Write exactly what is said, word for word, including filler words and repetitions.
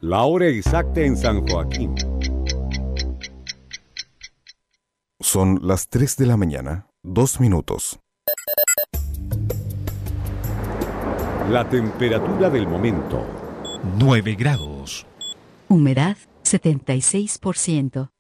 La hora exacta en San Joaquín. Son las tres de la mañana, dos minutos. La temperatura del momento. nueve grados. Humedad setenta y seis por ciento.